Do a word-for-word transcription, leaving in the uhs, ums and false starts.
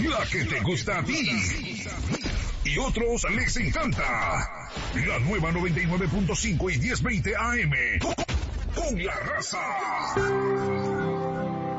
la que te gusta a ti. Y otros les encanta. La nueva noventa y nueve punto cinco y diez veinte A M. Con la raza.